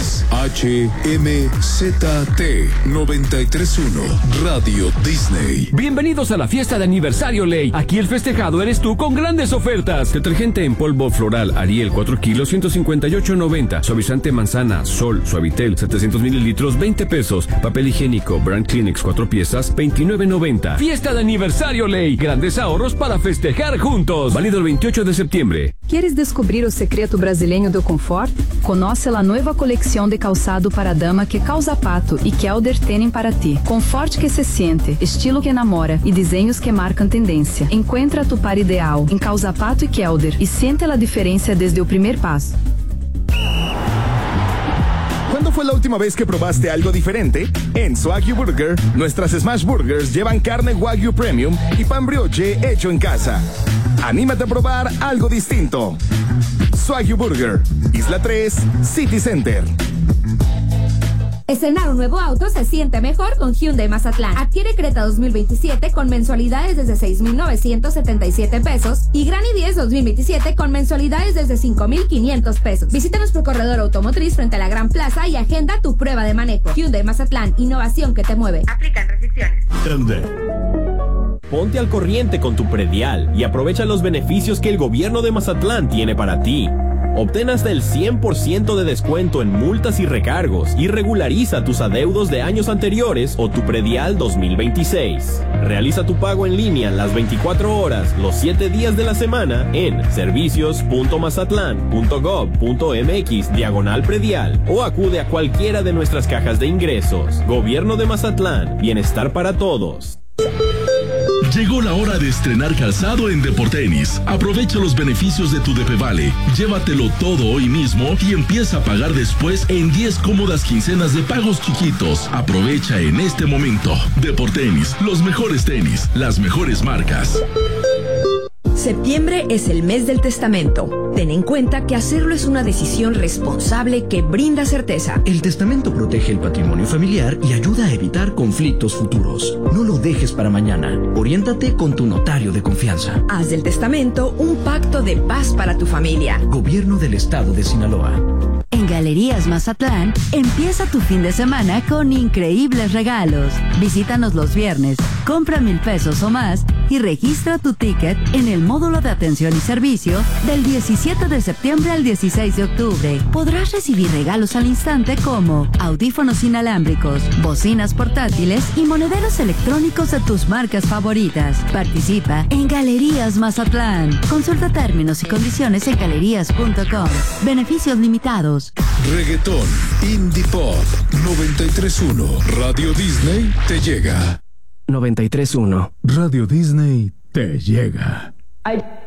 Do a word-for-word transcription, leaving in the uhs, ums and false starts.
es H M Z T noventa y tres punto uno Radio Disney. Bienvenidos a la fiesta de aniversario Ley. Aquí el festejado eres tú con grandes ofertas. Detergente en polvo floral Ariel cuatro kilos ciento cincuenta y ocho noventa. Suavizante manzana Sol Suavitel setecientos mililitros veinte pesos. Papel higiénico Brand Kleenex cuatro piezas veintinueve noventa. Fiesta de aniversario Ley. Grandes ahorros para festejar juntos. Válido el veintiocho de septiembre. ¿Quieres descobrir o secreto brasileño do conforto? Conoce a nova coleção de calçado para dama que Causa Pato e Kelder têm para ti. Conforto que se siente, estilo que enamora e desenhos que marcam tendência. Encuentra tu par ideal em Causa Pato e Kelder e siente a diferença desde o primeiro passo. ¿Cuándo fue la última vez que probaste algo diferente? En Swagyu Burger, nuestras Smash Burgers llevan carne Wagyu Premium y pan brioche hecho en casa. Anímate a probar algo distinto. Swagyu Burger, Isla tres, City Center. Estrenar un nuevo auto se siente mejor con Hyundai Mazatlán. Adquiere Creta dos mil veintisiete con mensualidades desde seis mil novecientos setenta y siete pesos y Granny diez dos mil veintisiete con mensualidades desde cinco mil quinientos pesos. Visita nuestro corredor automotriz frente a la Gran Plaza y agenda tu prueba de manejo. Hyundai Mazatlán, innovación que te mueve. Aplican restricciones. Ponte al corriente con tu predial y aprovecha los beneficios que el gobierno de Mazatlán tiene para ti. Obtén hasta el cien por ciento de descuento en multas y recargos y regulariza tus adeudos de años anteriores o tu predial dos mil veintiséis. Realiza tu pago en línea las veinticuatro horas, los siete días de la semana en servicios punto mazatlán punto gob punto mx diagonal predial o acude a cualquiera de nuestras cajas de ingresos. Gobierno de Mazatlán, bienestar para todos. Llegó la hora de estrenar calzado en Deportenis. Aprovecha los beneficios de tu D P Vale. Llévatelo todo hoy mismo y empieza a pagar después en diez cómodas quincenas de pagos chiquitos. Aprovecha en este momento. Deportenis, los mejores tenis, las mejores marcas. Septiembre es el mes del testamento. Ten en cuenta que hacerlo es una decisión responsable que brinda certeza. El testamento protege el patrimonio familiar y ayuda a evitar conflictos futuros. No lo dejes para mañana. Oriéntate con tu notario de confianza. Haz del testamento un pacto de paz para tu familia. Gobierno del Estado de Sinaloa. En Galerías Mazatlán, empieza tu fin de semana con increíbles regalos. Visítanos los viernes, compra mil pesos o más y registra tu ticket en el módulo de atención y servicio del diecisiete de septiembre al dieciséis de octubre. Podrás recibir regalos al instante como audífonos inalámbricos, bocinas portátiles y monederos electrónicos de tus marcas favoritas. Participa en Galerías Mazatlán. Consulta términos y condiciones en galerías punto com. Beneficios limitados. Reggaetón, Indie Pop, noventa y tres punto uno. Radio Disney te llega. noventa y tres punto uno. Radio Disney te llega. I